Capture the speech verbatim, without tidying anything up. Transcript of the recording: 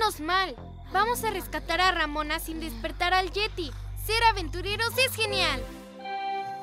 Estamos mal. Vamos a rescatar a Ramona sin despertar al Yeti. Ser aventureros es genial.